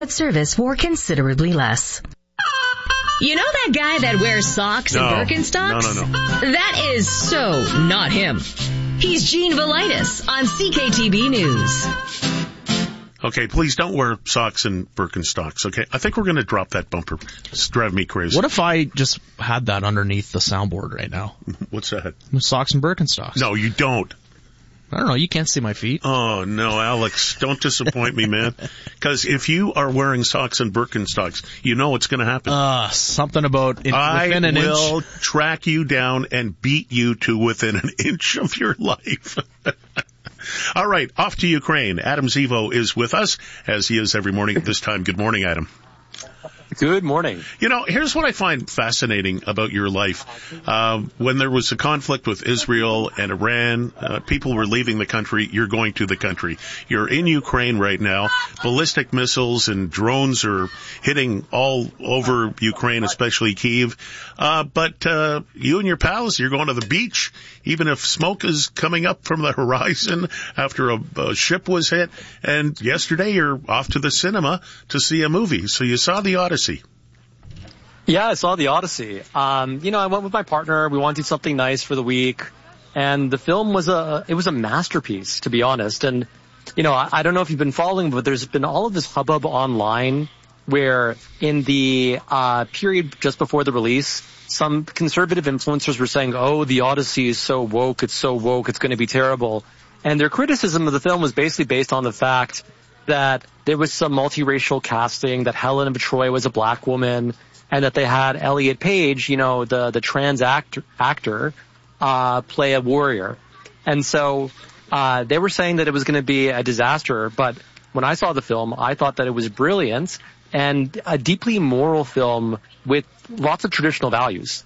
service for considerably less. You know that guy that wears socks and Birkenstocks? No. That is so not him. He's Gene Velitis on CKTB News. Okay, please don't wear socks and Birkenstocks, okay? I think we're going to drop that bumper. It's driving me crazy. What if I just had that underneath the soundboard right now? What's that? Socks and Birkenstocks. No, you don't. I don't know. You can't see my feet. Oh, no, Alex, don't disappoint me, man. Because if you are wearing socks and Birkenstocks, you know what's going to happen. Something about within an inch. I will track you down and beat you to within an inch of your life. All right, off to Ukraine. Adam Zivo is with us, as he is every morning at this time. Good morning, Adam. Good morning. You know, here's what I find fascinating about your life. When there was a conflict with Israel and Iran, people were leaving the country. You're going to the country. You're in Ukraine right now. Ballistic missiles and drones are hitting all over Ukraine, especially Kyiv. But you and your pals, you're going to the beach, even if smoke is coming up from the horizon after a ship was hit. And yesterday you're off to the cinema to see a movie. So you saw The Odyssey. Yeah, I saw The Odyssey. I went with my partner. We wanted to do something nice for the week. And the film was a masterpiece, to be honest. And, I don't know if you've been following, but there's been all of this hubbub online where in the period just before the release, some conservative influencers were saying, oh, The Odyssey is so woke, it's going to be terrible. And their criticism of the film was basically based on the fact that there was some multiracial casting, that Helen of Troy was a black woman, and that they had Elliot Page, the trans actor, play a warrior. And so they were saying that it was going to be a disaster, but when I saw the film, I thought that it was brilliant and a deeply moral film with lots of traditional values.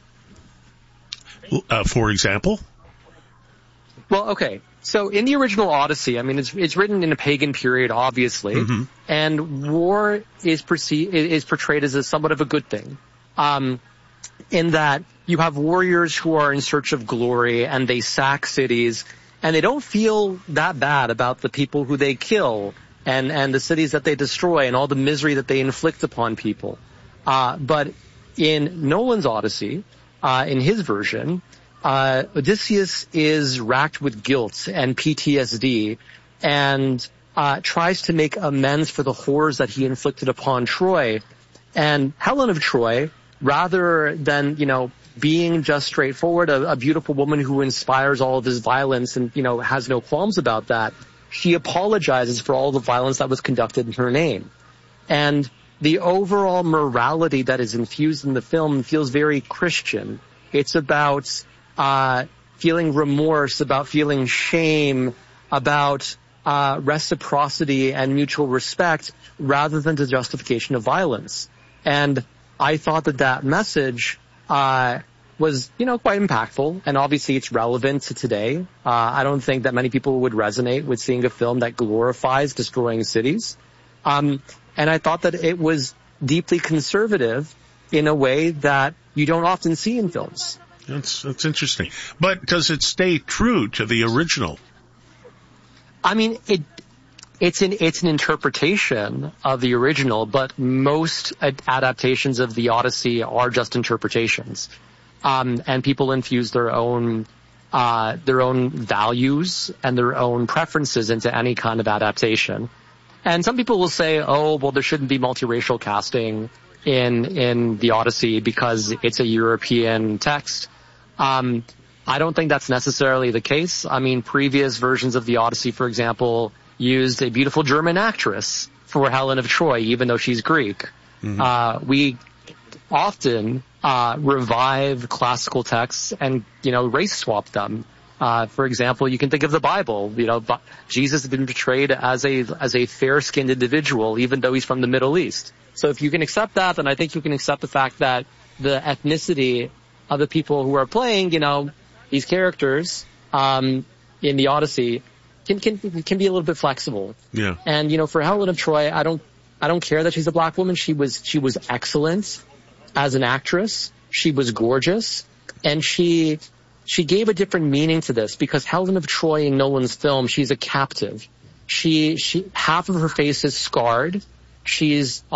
For example? Well, okay. So in the original Odyssey, I mean, it's written in a pagan period, obviously, and war is portrayed as somewhat of a good thing, in that you have warriors who are in search of glory and they sack cities, and they don't feel that bad about the people who they kill and the cities that they destroy and all the misery that they inflict upon people. But in Nolan's Odyssey, in his version, Odysseus is racked with guilt and PTSD and tries to make amends for the horrors that he inflicted upon Troy. And Helen of Troy, rather than, being just straightforward, a beautiful woman who inspires all of his violence and, has no qualms about that, she apologizes for all the violence that was conducted in her name. And the overall morality that is infused in the film feels very Christian. It's about feeling remorse, about feeling shame, about reciprocity and mutual respect rather than the justification of violence. And I thought that message was, quite impactful, and obviously it's relevant to today. I don't think that many people would resonate with seeing a film that glorifies destroying cities. And I thought that it was deeply conservative in a way that you don't often see in films. That's interesting. But does it stay true to the original? I mean, it's an interpretation of the original, but most adaptations of the Odyssey are just interpretations. And people infuse their own values and their own preferences into any kind of adaptation. And some people will say, oh, well, there shouldn't be multiracial casting in the Odyssey because it's a European text. I don't think that's necessarily the case. I mean, previous versions of the Odyssey, for example, used a beautiful German actress for Helen of Troy, even though she's Greek. We often revive classical texts and, race swap them. For example, you can think of the Bible. Jesus has been portrayed as a fair-skinned individual, even though he's from the Middle East. So if you can accept that, then I think you can accept the fact that the ethnicity of the people who are playing, these characters in the Odyssey can be a little bit flexible. Yeah. And for Helen of Troy, I don't care that she's a black woman. She was excellent as an actress. She was gorgeous, and she gave a different meaning to this because Helen of Troy in Nolan's film, she's a captive. She half of her face is scarred, she's